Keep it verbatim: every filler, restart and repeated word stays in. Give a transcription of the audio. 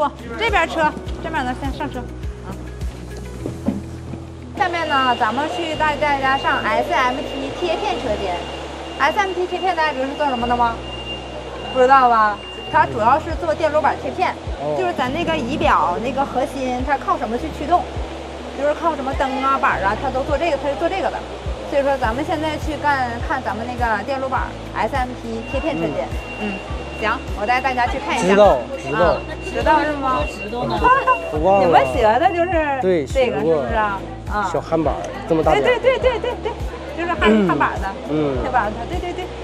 不，这边车，这边呢，先上车。啊。下面呢，咱们去带大家上 S M T 贴片车间。S M T 贴片大家知道是做什么的吗？不知道吧？它主要是做电路板贴片，哦、就是咱那个仪表那个核心，它靠什么去驱动？就是靠什么灯啊、板啊，它都做这个，它是做这个的。所以说，咱们现在去干看咱们那个电路板 S M T 贴片车间。嗯，嗯行，我带大家去看一下。 知道，知道， 啊、知道是吗？ 知道呢。 我忘了。 你们学的就是对这个，是不是啊？啊， 小焊板这么大。 对对对对对对，就是焊焊板的， 嗯， 铁板的，对对对。